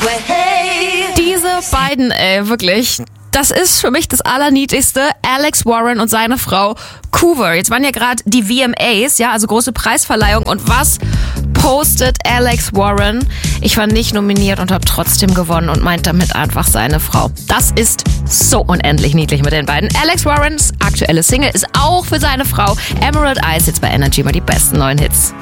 Diese beiden, wirklich, das ist für mich das Allerniedlichste. Alex Warren und seine Frau Coover. Jetzt waren ja gerade die VMAs, ja, also große Preisverleihung. Und was postet Alex Warren? Ich war nicht nominiert und habe trotzdem gewonnen und meint damit einfach seine Frau. Das ist so unendlich niedlich mit den beiden. Alex Warrens aktuelle Single ist auch für seine Frau Emerald Eyes. Jetzt bei Energy mal die besten neuen Hits.